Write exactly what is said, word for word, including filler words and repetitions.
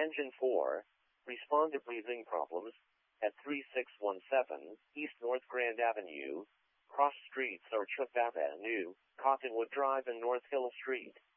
Engine four, respond to breathing problems at three six one seven East North Grand Avenue, cross streets are Chuk Avenue, Cottonwood Drive and North Hill Street.